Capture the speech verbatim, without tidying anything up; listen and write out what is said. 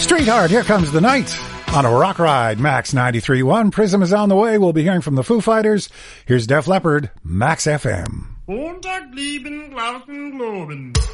Streetheart, Here Comes the Night on a rock ride. Max ninety-three point one. Prism is on the way. We'll be hearing from the Foo Fighters. Here's Def Leppard, Max F M. Montag blieben Glauben globen.